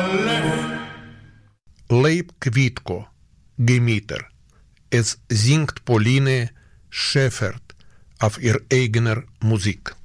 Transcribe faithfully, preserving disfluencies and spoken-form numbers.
Leib Quitko, Gemieter. Es singt Pauline Schäffert auf ihr eigener Musik.